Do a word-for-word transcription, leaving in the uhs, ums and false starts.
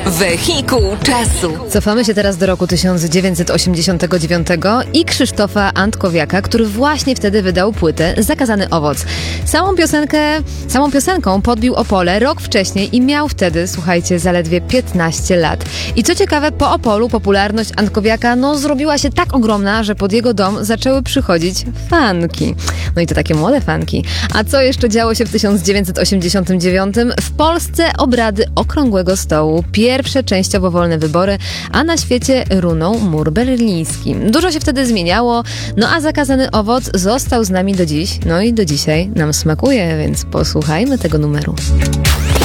Wehikuł czasu. Cofamy się teraz do roku tysiąc dziewięćset osiemdziesiątego dziewiątego i Krzysztofa Antkowiaka, który właśnie wtedy wydał płytę Zakazany owoc. Samą piosenkę, samą piosenką podbił Opole rok wcześniej i miał wtedy, słuchajcie, zaledwie piętnaście lat. I co ciekawe, po Opolu popularność Antkowiaka no zrobiła się tak ogromna, że pod jego dom zaczęły przychodzić fanki. No i to takie młode fanki. A co jeszcze działo się w tysiąc dziewięćset osiemdziesiątym dziewiątym? W Polsce obrady Okrągłego Stołu, pierwsze częściowo wolne wybory, a na świecie runął mur berliński. Dużo się wtedy zmieniało, no a Zakazany owoc został z nami do dziś, no i do dzisiaj nam smakuje, więc posłuchajmy tego numeru.